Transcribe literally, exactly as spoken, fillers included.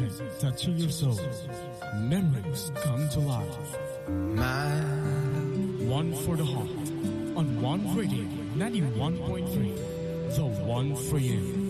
music touching your soul. Memories come to life. My One for the heart on One Radio ninety-one point three. The one for you.